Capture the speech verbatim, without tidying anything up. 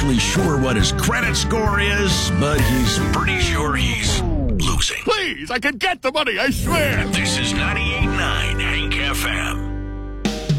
actually sure what his credit score is, but he's pretty sure he's losing. Please, I can get the money, I swear. This is not